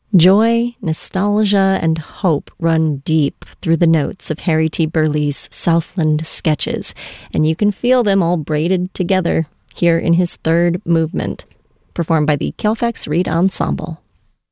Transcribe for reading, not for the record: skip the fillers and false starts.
Joy, nostalgia, and hope run deep through the notes of Harry T. Burleigh's Southland Sketches, and you can feel them all braided together here in his third movement, performed by the Kalefax Reed Ensemble.